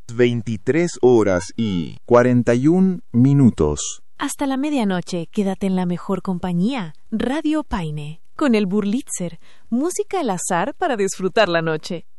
23:41. Hasta la medianoche, quédate en la mejor compañía. Radio Paine, con el Burlitzer, música al azar para disfrutar la noche.